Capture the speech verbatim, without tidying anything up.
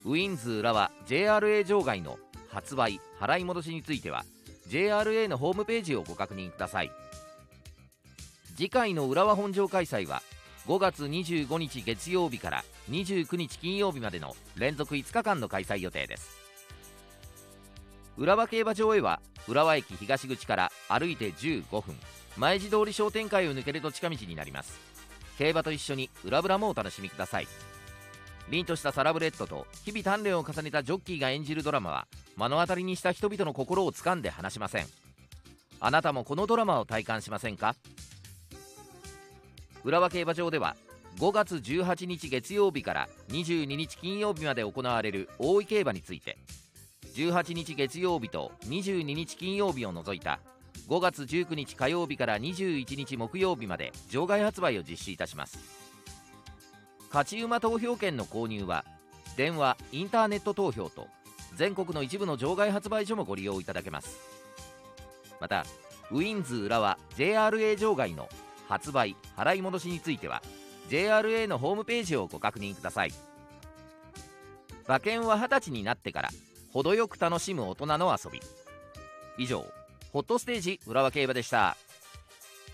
ウィンズ浦和 ジェイアールエー 場外の発売払い戻しについては ジェイアールエー のホームページをご確認ください。次回の浦和本場開催はごがつにじゅうごにち月曜日からにじゅうくにち金曜日までの連続いつかかんの開催予定です。浦和競馬場へは浦和駅東口から歩いてじゅうごふん、前地通り商店会を抜けると近道になります。競馬と一緒に裏ブラもお楽しみください。凛としたサラブレッドと日々鍛錬を重ねたジョッキーが演じるドラマは目の当たりにした人々の心を掴んで離しません。あなたもこのドラマを体感しませんか？浦和競馬場ではごがつじゅうはちにち月曜日からにじゅうににち金曜日まで行われる大井競馬について、じゅうはちにち月曜日とにじゅうににち金曜日を除いたごがつじゅうくにち火曜日からにじゅういちにち木曜日まで場外発売を実施いたします。勝ち馬投票券の購入は電話・インターネット投票と全国の一部の場外発売所もご利用いただけます。またウィンズ浦和 ジェイアールエー 場外の発売払い戻しについては ジェイアールエー のホームページをご確認ください。馬券ははたちになってから程よく楽しむ大人の遊び。以上ホットステージ浦和競馬でした。